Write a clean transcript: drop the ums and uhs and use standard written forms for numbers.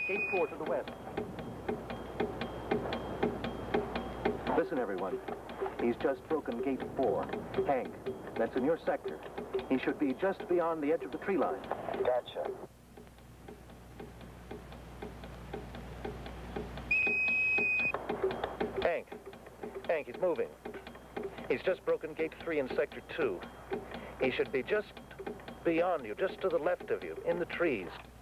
Gate 4 to the west. Listen, everyone. He's just broken Gate 4. Hank, that's in your sector. He should be just beyond the edge of the tree line. Gotcha. Hank, he's moving. He's just broken Gate 3 in Sector 2. He should be just beyond you, just to the left of you, in the trees.